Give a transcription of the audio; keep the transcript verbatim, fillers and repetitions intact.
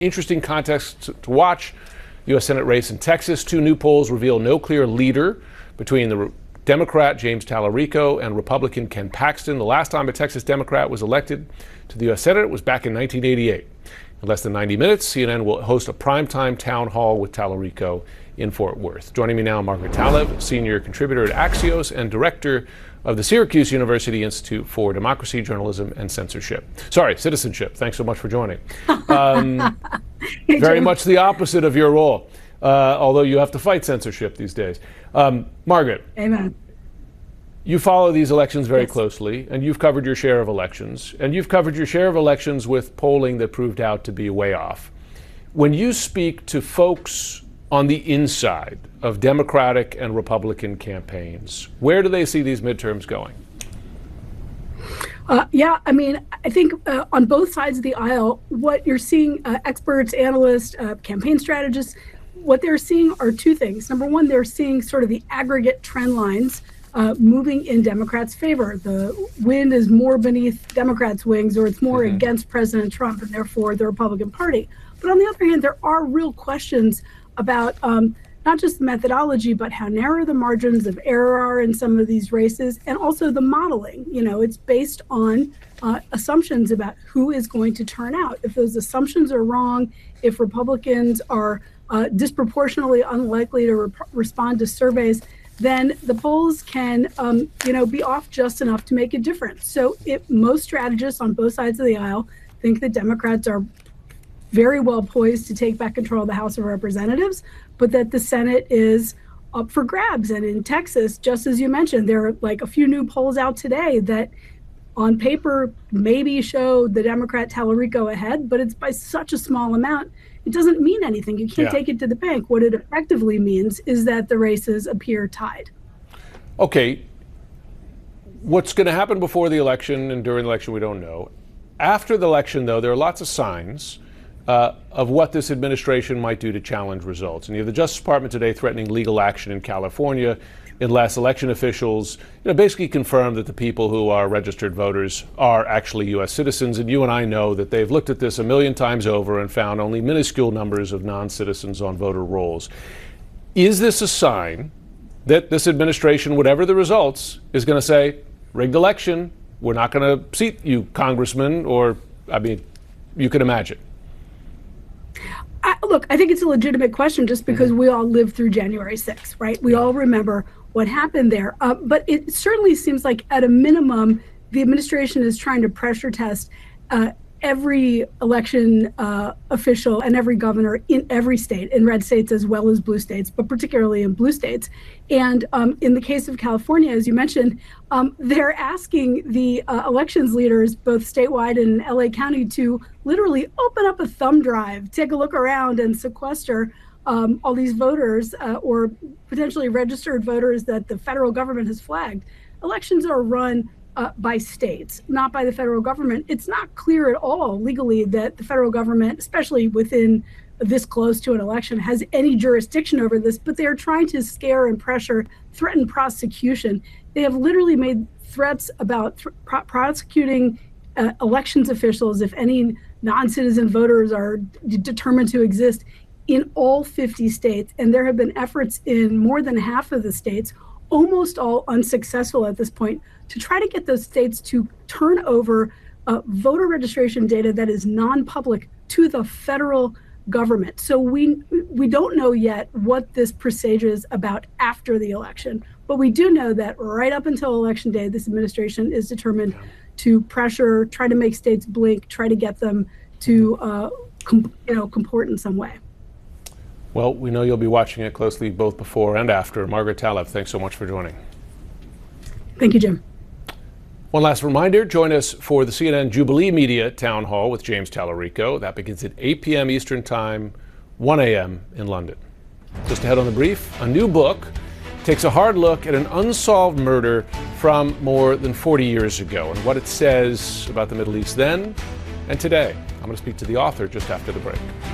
interesting context to, to watch. U S Senate race in Texas. Two new polls reveal no clear leader between the Democrat James Talarico and Republican Ken Paxton. The last time a Texas Democrat was elected to the U S Senate was back in nineteen eighty-eight. In less than ninety minutes, C N N will host a primetime town hall with Talarico in Fort Worth. Joining me now, Margaret Talev, senior contributor at Axios and director of the Syracuse University Institute for Democracy, Journalism, and Censorship. Sorry, Citizenship. Thanks so much for joining. Um, very much the opposite of your role, uh, although you have to fight censorship these days. Um, Margaret. Amen. You follow these elections very yes. closely, and you've covered your share of elections, and you've covered your share of elections with polling that proved out to be way off. When you speak to folks on the inside of Democratic and Republican campaigns, where do they see these midterms going? Uh, yeah, I mean, I think uh, on both sides of the aisle, what you're seeing, uh, experts, analysts, uh, campaign strategists, what they're seeing are two things. Number one, they're seeing sort of the aggregate trend lines uh, moving in Democrats' favor. The wind is more beneath Democrats' wings, or it's more mm-hmm. against President Trump and therefore the Republican Party. But on the other hand, there are real questions about um, not just the methodology, but how narrow the margins of error are in some of these races, and also the modeling. You know, it's based on uh, assumptions about who is going to turn out. If those assumptions are wrong, if Republicans are uh, disproportionately unlikely to re- respond to surveys, then the polls can, um, you know, be off just enough to make a difference. So if most strategists on both sides of the aisle think that Democrats are very well poised to take back control of the House of Representatives, but that the Senate is up for grabs. And in Texas, just as you mentioned, there are like a few new polls out today that on paper maybe show the Democrat Talarico ahead, but it's by such a small amount, it doesn't mean anything. You can't yeah. take it to the bank. What it effectively means is that the races appear tied. Okay. What's going to happen before the election and during the election, we don't know. After the election, though, there are lots of signs Uh, of what this administration might do to challenge results. And you have the Justice Department today threatening legal action in California unless election officials you know, basically confirm that the people who are registered voters are actually U S citizens. And you and I know that they've looked at this a million times over and found only minuscule numbers of non-citizens on voter rolls. Is this a sign that this administration, whatever the results, is going to say, rigged election, we're not going to seat you, congressman, or, I mean, you can imagine. I, look, I think it's a legitimate question just because mm-hmm. we all lived through January sixth, right? We all remember what happened there. Uh, but it certainly seems like at a minimum, the administration is trying to pressure test uh, every election uh, official and every governor in every state, in red states as well as blue states, but particularly in blue states. And um, in the case of California, as you mentioned, um, they're asking the uh, elections leaders, both statewide and L A County, to literally open up a thumb drive, take a look around and sequester um, all these voters uh, or potentially registered voters that the federal government has flagged. Elections are run Uh, by states, not by the federal government. It's not clear at all legally that the federal government, especially within this close to an election, has any jurisdiction over this, but they're trying to scare and pressure, threaten prosecution. They have literally made threats about th- pro- prosecuting uh, elections officials if any non-citizen voters are d- determined to exist in all fifty states. And there have been efforts in more than half of the states, almost all unsuccessful at this point, to try to get those states to turn over uh, voter registration data that is non-public to the federal government. So we we don't know yet what this presages about after the election, but we do know that right up until election day, this administration is determined to pressure, try to make states blink, try to get them to uh, com- you know comport in some way. Well, we know you'll be watching it closely both before and after. Margaret Talev, thanks so much for joining. Thank you, Jim. One last reminder, join us for the C N N Jubilee Media Town Hall with James Talarico. That begins at eight p.m. Eastern Time, one a.m. in London. Just ahead on the brief, a new book takes a hard look at an unsolved murder from more than forty years ago and what it says about the Middle East then and today. I'm going to speak to the author just after the break.